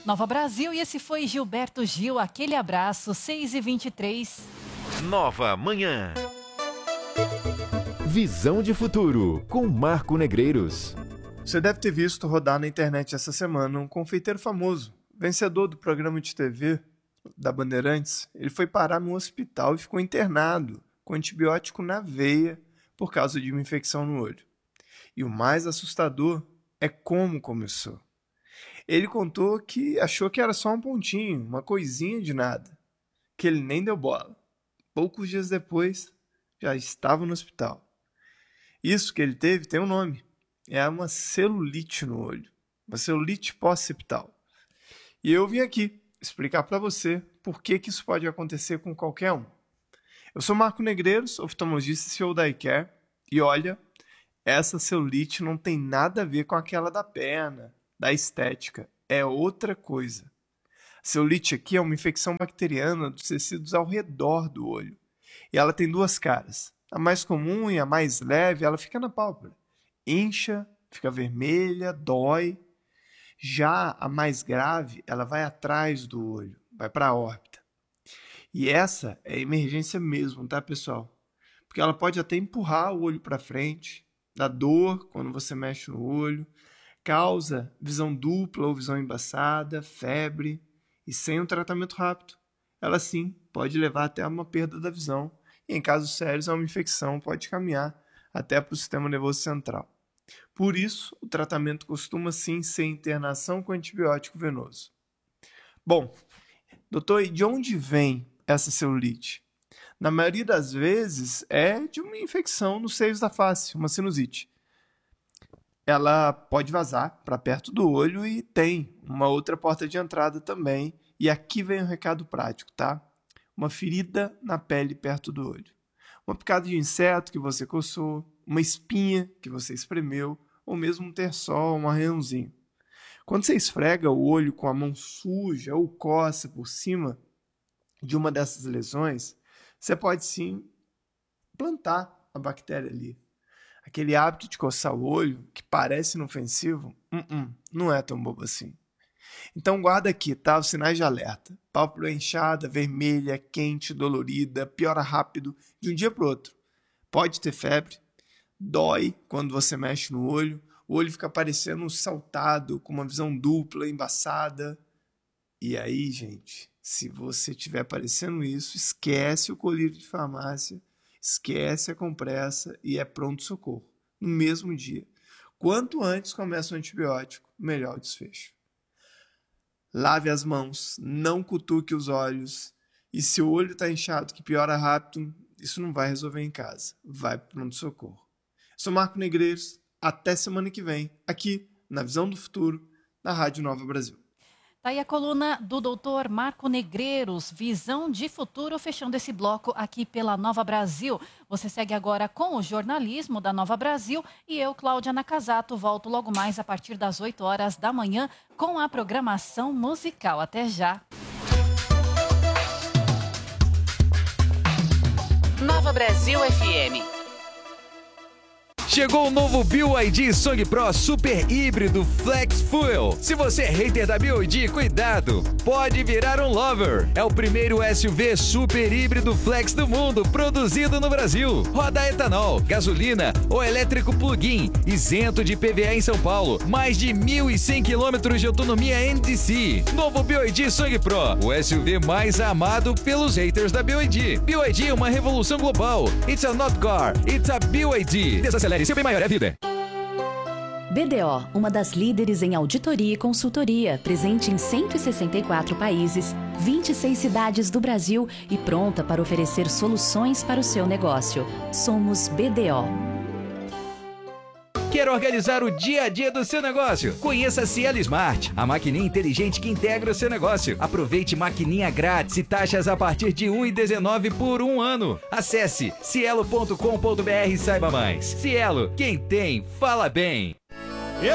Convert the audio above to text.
Nova Brasil, e esse foi Gilberto Gil. Aquele abraço, 6h23. Nova Manhã. Visão de futuro, com Marco Negreiros. Você deve ter visto rodar na internet essa semana um confeiteiro famoso, vencedor do programa de TV da Bandeirantes. Ele foi parar no hospital e ficou internado com antibiótico na veia por causa de uma infecção no olho. E o mais assustador é como começou. Ele contou que achou que era só um pontinho, uma coisinha de nada, que ele nem deu bola. Poucos dias depois, já estava no hospital. Isso que ele teve tem um nome. É uma celulite no olho. Uma celulite pós-septal. E eu vim aqui explicar para você por que isso pode acontecer com qualquer um. Eu sou Marco Negreiros, oftalmologista e CEO da iCare. E olha, essa celulite não tem nada a ver com aquela da perna, da estética. É outra coisa. A celulite aqui é uma infecção bacteriana dos tecidos ao redor do olho. E ela tem duas caras. A mais comum e a mais leve, ela fica na pálpebra. Incha, fica vermelha, dói. Já a mais grave, ela vai atrás do olho, vai para a órbita. E essa é emergência mesmo, tá, pessoal? Porque ela pode até empurrar o olho para frente, dá dor quando você mexe no olho, causa visão dupla ou visão embaçada, febre, e sem um tratamento rápido, ela sim pode levar até a uma perda da visão. E em casos sérios, uma infecção pode caminhar até para o sistema nervoso central. Por isso, o tratamento costuma sim ser internação com antibiótico venoso. Bom, doutor, e de onde vem essa celulite? Na maioria das vezes é de uma infecção nos seios da face, uma sinusite. Ela pode vazar para perto do olho e tem uma outra porta de entrada também. E aqui vem um recado prático, tá? Uma ferida na pele perto do olho. Uma picada de inseto que você coçou, uma espinha que você espremeu, ou mesmo um terçol, um arranhãozinho. Quando você esfrega o olho com a mão suja ou coça por cima de uma dessas lesões, você pode sim plantar a bactéria ali. Aquele hábito de coçar o olho, que parece inofensivo, não é tão bobo assim. Então guarda aqui, tá? Os sinais de alerta. Pálpebra inchada, vermelha, quente, dolorida, piora rápido de um dia para o outro. Pode ter febre, dói quando você mexe no olho, o olho fica parecendo um saltado, com uma visão dupla, embaçada. E aí, gente, se você estiver parecendo isso, esquece o colírio de farmácia, esquece a compressa e é pronto-socorro, no mesmo dia. Quanto antes começa o antibiótico, melhor o desfecho. Lave as mãos, não cutuque os olhos. E se o olho está inchado, que piora rápido, isso não vai resolver em casa. Vai para o pronto-socorro. Sou Marco Negreiros. Até semana que vem, aqui na Visão do Futuro, na Rádio Nova Brasil. Tá aí a coluna do doutor Marco Negreiros, Visão de Futuro, fechando esse bloco aqui pela Nova Brasil. Você segue agora com o jornalismo da Nova Brasil e eu, Cláudia Nakazato, volto logo mais a partir das 8 horas da manhã com a programação musical. Até já! Nova Brasil FM. Chegou o novo BYD Song Pro Super Híbrido Flex Fuel. Se você é hater da BYD, cuidado, pode virar um lover. É o primeiro SUV super híbrido flex do mundo, produzido no Brasil. Roda etanol, gasolina ou elétrico plug-in, isento de IPVA em São Paulo. Mais de 1.100 km de autonomia NDC. Novo BYD Song Pro, o SUV mais amado pelos haters da BYD. BYD é uma revolução global. It's a not car, it's a BYD. Desacelere, seu bem maior é a vida. BDO, uma das líderes em auditoria e consultoria, presente em 164 países, 26 cidades do Brasil e pronta para oferecer soluções para o seu negócio. Somos BDO. Quer organizar o dia a dia do seu negócio? Conheça a Cielo Smart, a maquininha inteligente que integra o seu negócio. Aproveite maquininha grátis e taxas a partir de R$ 1,19 por um ano. Acesse cielo.com.br e saiba mais. Cielo, quem tem, fala bem.